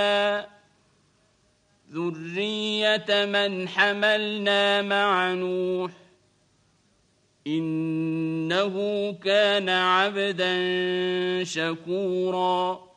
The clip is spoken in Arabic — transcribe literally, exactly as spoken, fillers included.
ذرية من حملنا مع نوح إنه كان عبدا شكورا